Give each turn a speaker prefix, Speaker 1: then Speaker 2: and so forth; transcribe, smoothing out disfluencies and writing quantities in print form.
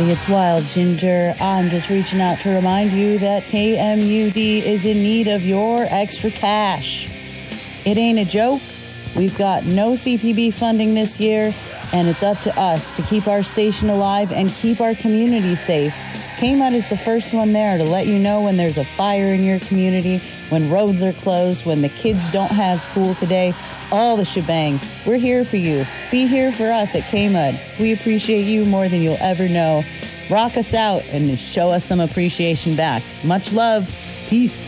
Speaker 1: Hey, it's Wild Ginger. I'm just reaching out to remind you that KMUD is in need of your extra cash. It ain't a joke. We've got no CPB funding this year, and it's up to us to keep our station alive and keep our community safe. KMUD is the first one there to let you know when there's a fire in your community, when roads are closed, when the kids don't have school today, all the shebang. We're here for you. Be here for us at KMUD. We appreciate you more than you'll ever know. Rock us out and show us some appreciation back. Much love. Peace.